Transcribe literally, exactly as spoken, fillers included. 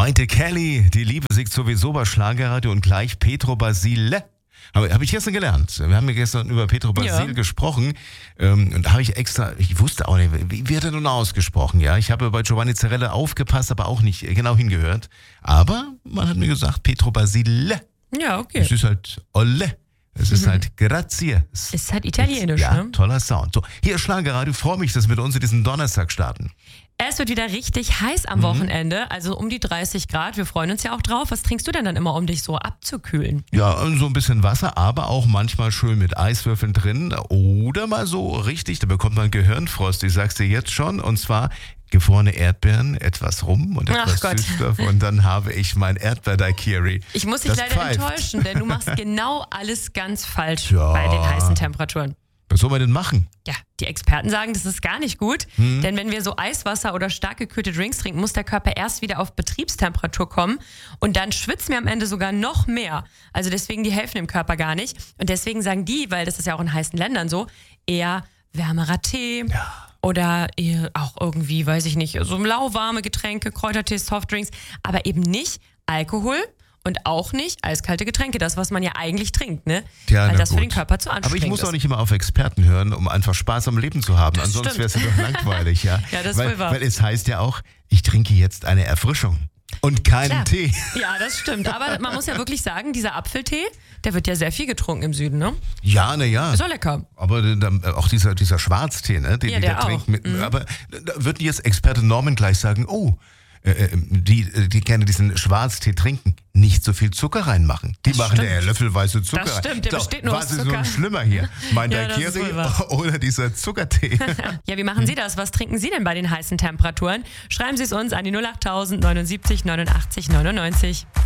Heute Kelly, die Liebe singt sowieso bei Schlagerradio und gleich Petro Basile. Habe hab ich gestern gelernt. Wir haben ja gestern über Petro Basile Ja. gesprochen. Ähm, und da habe ich extra, ich wusste auch nicht, wie wird er nun ausgesprochen? Ja, ich habe bei Giovanni Zarella aufgepasst, aber auch nicht genau hingehört. Aber man hat mir gesagt, Petro Basile. Ja, okay. Es ist halt Olle. Es ist halt Grazie. Es Ist halt italienisch, ja, ne? toller Sound. So, hier ist Schlagerradio. Freue mich, dass wir mit uns in diesen Donnerstag starten. Es wird wieder richtig heiß am Wochenende, also um die dreißig Grad. Wir freuen uns ja auch drauf. Was trinkst du denn dann immer, um dich so abzukühlen? Ja, so ein bisschen Wasser, aber auch manchmal schön mit Eiswürfeln drin oder mal so richtig, da bekommt man Gehirnfrost, ich sag's dir jetzt schon, und zwar gefrorene Erdbeeren, etwas Rum und etwas Ach Gott. Süßstoff und dann habe ich mein Erdbeer-Daiquiri. Ich muss dich Das leider pfeift. enttäuschen, denn du machst genau alles ganz falsch Ja. bei den heißen Temperaturen. Was soll man denn machen? Ja, die Experten sagen, das ist gar nicht gut, Hm. denn wenn wir so Eiswasser oder stark gekühlte Drinks trinken, muss der Körper erst wieder auf Betriebstemperatur kommen und dann schwitzen wir am Ende sogar noch mehr. Also deswegen, die helfen dem Körper gar nicht. Und deswegen sagen die, weil das ist ja auch in heißen Ländern so, eher wärmerer Tee oder eher auch irgendwie, weiß ich nicht, so lauwarme Getränke, Kräutertees, Softdrinks, aber eben nicht Alkohol. Und auch nicht eiskalte Getränke, das, was man ja eigentlich trinkt, ne? Ja, Weil na das für gut. den Körper zu anstrengend Aber ich muss ist. auch nicht immer auf Experten hören, um einfach Spaß am Leben zu haben. Das Ansonsten wäre stimmt. es ja doch langweilig, ja. Ja, das ist weil, wohl wahr. weil es heißt ja auch, ich trinke jetzt eine Erfrischung und keinen Klar. Tee. Ja, das stimmt. Aber man muss ja wirklich sagen, dieser Apfeltee, der wird ja sehr viel getrunken im Süden, ne? Ja, na ja. Ist auch lecker. Aber dann, auch dieser, dieser Schwarztee, ne, den Ja, die der da auch. trinken. Mit, Aber da wird jetzt Experte Norman gleich sagen, oh, äh, die, die gerne diesen Schwarztee trinken, nicht so viel Zucker reinmachen. Die Das machen stimmt. ja löffelweise Zucker Das rein. stimmt, der So, besteht nur was aus ist Zucker. nun schlimmer hier? Mein Ja, das ist Daiquiri wohl wahr. oder dieser Zuckertee? Ja, wie machen Sie das? Was trinken Sie denn bei den heißen Temperaturen? Schreiben Sie es uns an die null acht tausend neunundsiebzig neunundachtzig neunundneunzig.